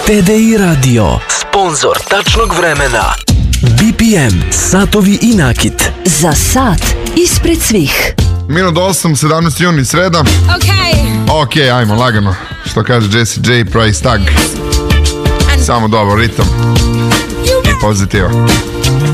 TDI Radio, sponzor tačnog vremena. BPM, satovi i nakit. Za sat ispred svih. Minut 8, 17. juni, sreda. Ok, ajmo, lagano. Što kaže Jessie J, Price Tag. Samo dobar ritam i pozitiva.